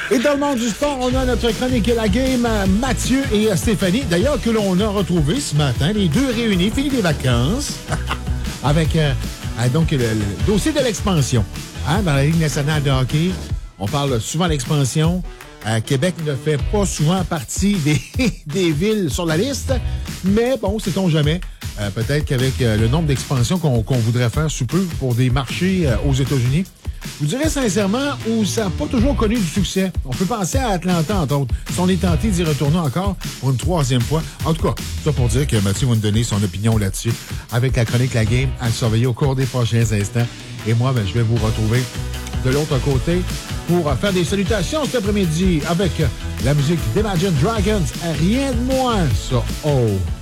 Et dans le monde du sport, on a notre chronique La Game, Mathieu et Stéphanie. D'ailleurs, que l'on a retrouvé ce matin, les deux réunis, fini des vacances, avec donc le dossier de l'expansion. Hein, dans la Ligue nationale de hockey, on parle souvent d'expansion. Québec ne fait pas souvent partie des villes sur la liste, mais bon, sait-on jamais. Peut-être qu'avec le nombre d'expansions qu'on voudrait faire sous peu pour des marchés aux États-Unis, je vous dirais sincèrement où ça n'a pas toujours connu du succès. On peut penser à Atlanta, entre autres. Si on est tenté d'y retourner encore pour une troisième fois. En tout cas, ça pour dire que Mathieu va nous donner son opinion là-dessus avec la chronique La Game à surveiller au cours des prochains instants. Et moi, je vais vous retrouver de l'autre côté pour faire des salutations cet après-midi avec la musique d'Imagine Dragons. Rien de moins sur Oh!